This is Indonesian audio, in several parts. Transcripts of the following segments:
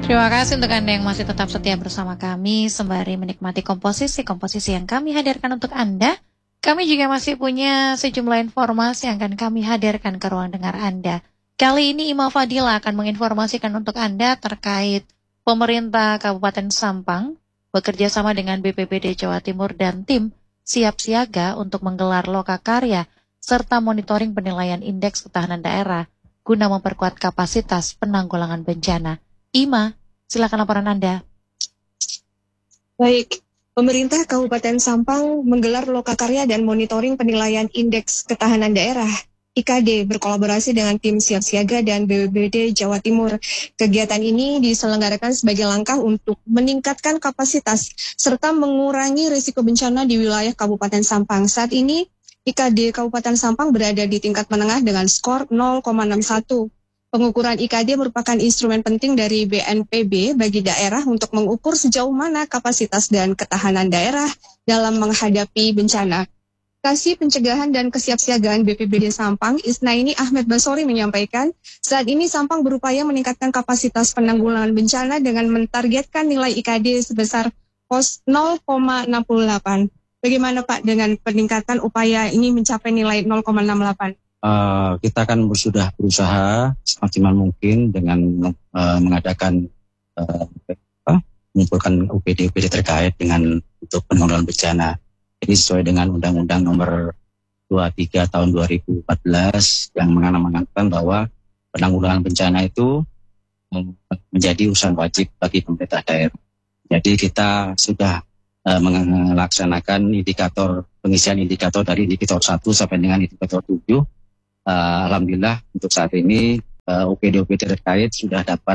Terima kasih untuk Anda yang masih tetap setia bersama kami sembari menikmati komposisi yang kami hadirkan untuk Anda. Kami juga masih punya sejumlah informasi yang akan kami hadirkan ke ruang dengar Anda. Kali ini Ima Fadila akan menginformasikan untuk Anda terkait pemerintah Kabupaten Sampang bekerja sama dengan BPBD Jawa Timur dan tim siap siaga untuk menggelar lokakarya serta monitoring penilaian indeks ketahanan daerah guna memperkuat kapasitas penanggulangan bencana. Ima, silakan laporan Anda. Baik, pemerintah Kabupaten Sampang menggelar lokakarya dan monitoring penilaian indeks ketahanan daerah IKD berkolaborasi dengan tim siap siaga dan BPBD Jawa Timur. Kegiatan ini diselenggarakan sebagai langkah untuk meningkatkan kapasitas serta mengurangi risiko bencana di wilayah Kabupaten Sampang. Saat ini IKD Kabupaten Sampang berada di tingkat menengah dengan skor 0,61. Pengukuran IKD merupakan instrumen penting dari BNPB bagi daerah untuk mengukur sejauh mana kapasitas dan ketahanan daerah dalam menghadapi bencana. Kasih Pencegahan dan Kesiapsiagaan BPBD Sampang, Isnaini Ahmed Basori menyampaikan, saat ini Sampang berupaya meningkatkan kapasitas penanggulangan bencana dengan mentargetkan nilai IKD sebesar 0,68. Bagaimana Pak dengan peningkatan upaya ini mencapai nilai 0,68? Kita kan sudah berusaha semaksimal mungkin dengan mengadakan mengumpulkan UPD-UPD terkait dengan untuk penanggulangan bencana. Ini sesuai dengan Undang-Undang Nomor 23 Tahun 2014 yang mengamanatkan bahwa penanggulangan bencana itu menjadi urusan wajib bagi pemerintah daerah. Jadi kita sudah melaksanakan pengisian indikator dari indikator 1 sampai dengan indikator 7. Alhamdulillah untuk saat ini UPD-UPD terkait sudah dapat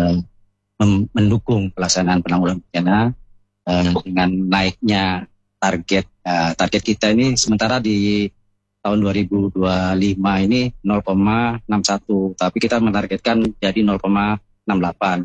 mendukung pelaksanaan penanggulangan bencana dengan naiknya target kita ini sementara di tahun 2025 ini 0,61 tapi kita menargetkan jadi 0,68.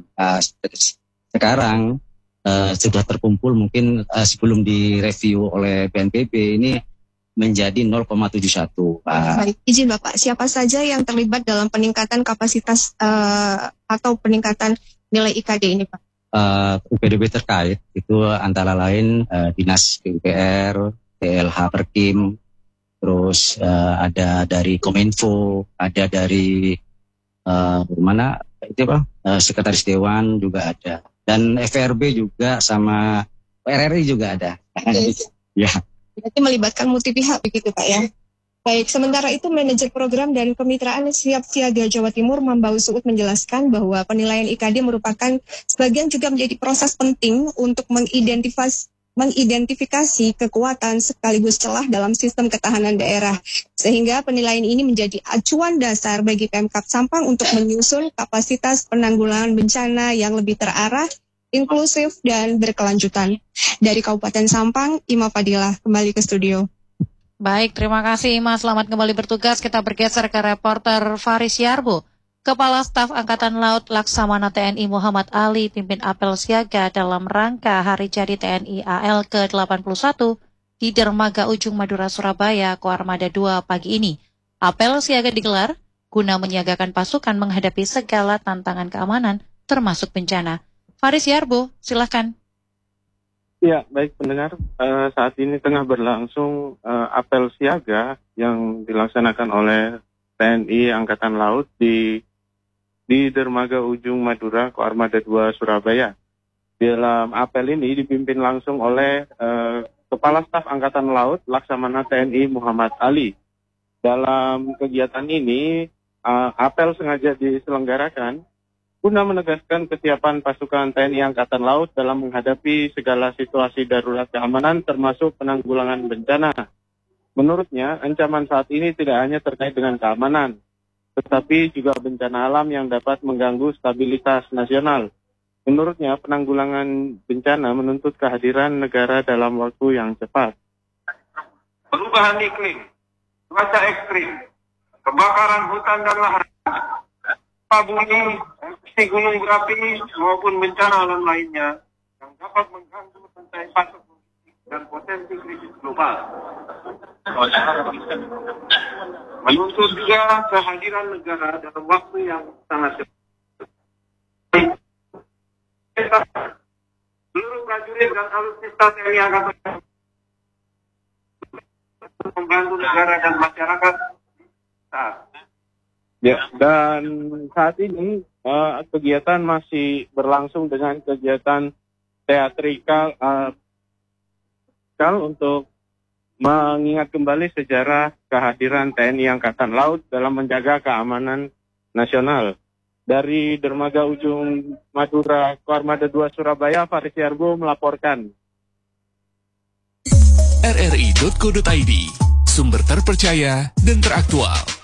Sekarang sudah terkumpul mungkin sebelum direview oleh BNPB ini menjadi 0,71. Baik, izin Bapak, siapa saja yang terlibat dalam peningkatan kapasitas atau peningkatan nilai IKD ini Pak? UPDB terkait itu antara lain Dinas PUPR, TLH Perkim, terus ada dari Kominfo, ada dari Sekretaris Dewan juga ada, dan FRB juga sama RRI juga ada. Ya. Berarti melibatkan multi pihak begitu Pak ya? Baik, sementara itu manajer program dan kemitraan Siap Siaga Jawa Timur Mambau Suud menjelaskan bahwa penilaian IKD merupakan sebagian juga menjadi proses penting untuk mengidentifikasi kekuatan sekaligus celah dalam sistem ketahanan daerah. Sehingga penilaian ini menjadi acuan dasar bagi Pemkab Sampang untuk menyusun kapasitas penanggulangan bencana yang lebih terarah, inklusif, dan berkelanjutan. Dari Kabupaten Sampang, Ima Fadilah kembali ke studio. Baik, terima kasih Ima. Selamat kembali bertugas. Kita bergeser ke reporter Faris Yarbo. Kepala Staf Angkatan Laut Laksamana TNI Muhammad Ali pimpin apel siaga dalam rangka Hari Jadi TNI AL ke-81 di Dermaga Ujung Madura Surabaya Koarmada 2 pagi ini. Apel siaga digelar guna menyiagakan pasukan menghadapi segala tantangan keamanan termasuk bencana. Faris Yarbo, silakan. Ya, baik pendengar, saat ini tengah berlangsung apel siaga yang dilaksanakan oleh TNI Angkatan Laut di Dermaga Ujung Madura Koarmada 2 Surabaya. Dalam apel ini dipimpin langsung oleh Kepala Staf Angkatan Laut Laksamana TNI Muhammad Ali. Dalam kegiatan ini, apel sengaja diselenggarakan guna menegaskan kesiapan pasukan TNI Angkatan Laut dalam menghadapi segala situasi darurat keamanan termasuk penanggulangan bencana. Menurutnya, ancaman saat ini tidak hanya terkait dengan keamanan, tetapi juga bencana alam yang dapat mengganggu stabilitas nasional. Menurutnya, penanggulangan bencana menuntut kehadiran negara dalam waktu yang cepat. Perubahan iklim, cuaca ekstrim, kebakaran hutan dan lahan, bumi, erupsi gunung berapi maupun bencana alam lainnya yang dapat mengganggu rantai pasok logistik dan potensi krisis global. Menuntut juga kehadiran negara dalam waktu yang sangat cepat. prajurit dan alutsista TNI Angkatan membantu negara dan masyarakat. Ya, dan saat ini kegiatan masih berlangsung dengan kegiatan teatrikal untuk mengingat kembali sejarah kehadiran TNI Angkatan Laut dalam menjaga keamanan nasional. Dari Dermaga Ujung Madura, Koarmada 2 Surabaya, Faris Yarbo melaporkan. rri.co.id, sumber terpercaya dan teraktual.